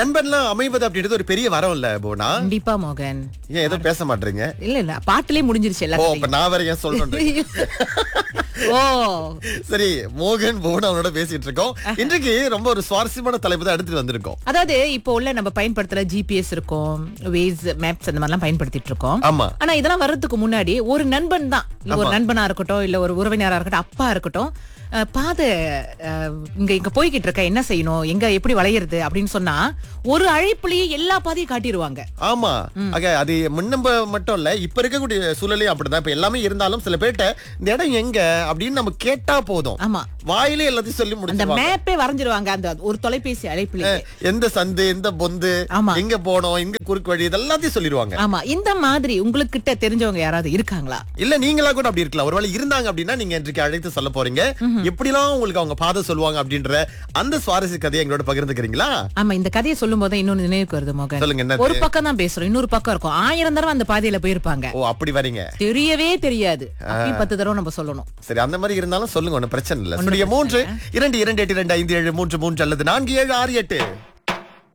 நண்பன்லாம் அமைவது அப்படின்றது ஒரு பெரிய வரம் இல்ல போனா? கண்டிப்பா மோகன். ஏன் ஏதோ பேச மாட்டீங்க? இல்ல பாட்டுலயே முடிஞ்சிருச்சு ஓ, எல்லாம். அப்ப நான் வேற ஏன் சொல்றேன்? ஓ சரி, மோகன் போனா அவனோட பேசிட்டு இருக்கோம். இன்றைக்கு ரொம்ப ஒரு சுவாரஸ்யமான தலைப்பு தான் எடுத்துட்டு வந்திருக்கோம். அதாவது இப்போ உள்ள நம்ம பயன்படுத்துற ஜிபிஎஸ் இருக்கும், வேஸ் மேப்ஸ் அந்த மாதிரிலாம் பயன்படுத்திட்டு இருக்கோம். ஆமா. ஆனா இதெல்லாம் வர்றதுக்கு முன்னாடி ஒரு நண்பன் தான், இல்ல ஒரு நண்பனா இருக்கட்டும், இல்ல ஒரு உறவினரா இருக்கட்டும், அப்பா இருக்கட்டும், பாதை இங்க போய்கிட்டு இருக்க, என்ன செய்யணும், எங்க எப்படி வளையிறது அப்படின்னு சொன்னா ஒரு அழைப்புலயே எல்லா பாதையும் காட்டிடுவாங்க. ஆமா. அது முன்னம்ப மட்டும் இல்ல, இப்ப இருக்கக்கூடிய சூழலையும் அப்படிதான். இப்ப எல்லாமே இருந்தாலும் சில பேர்ட்ட இந்த இடம் எங்க அப்படின்னு நம்ம கேட்டா போதும், ஆமா, வாயிலே எல்லாத்தையும் சொல்லி அந்த முடிச்சிருவாங்க. மேப்பே வரைஞ்சிருவாங்க அந்த ஒரு தொலைபேசி அழைப்புலயே. எந்த சந்து, எந்த பொந்து, ஆமா, எங்க போனோம், எங்க குறுக்கு வழி, இதெல்லாத்தையும் சொல்லிடுவாங்க. ஆமா. இந்த மாதிரி உங்களுக்கு கிட்ட தெரிஞ்சவங்க யாராவது இருக்காங்களா? இல்ல நீங்களா கூட அப்படி இருக்கலாம். ஒருவேளை இருந்தாங்க அப்படின்னா நீங்க இன்றைக்கு அழைத்து சொல்ல போறீங்க. எப்படிலாம் உங்களுக்கு அவங்க பாதை சொல்லுவாங்க அப்படின்ற அந்த சுவாரஸ்ய கதையை எங்களோட பகிர்ந்துக்கிறீங்களா? ஆமா, இந்த கதையை சொல்லும் போது இன்னொன்னு நினைவுக்கு வருது மோகன். சொல்லுங்க. என்ன? ஒரு பக்கம் தான் பேசுறோம், இன்னொரு பக்கம் இருக்கும். 1000 தடவை அந்த பாதையில போயிருப்பாங்க. ஓ, அப்படி வரீங்க. தெரியவே தெரியாது. அப்படி 10 தடவை நம்ம சொல்லணும். சரி, அந்த மாதிரி இருந்தாலும் சொல்லுங்க, ஒன்னும் பிரச்சனை இல்ல. 3 2 2 8 2 5 7 3 3 அல்லது 4 7 6 8.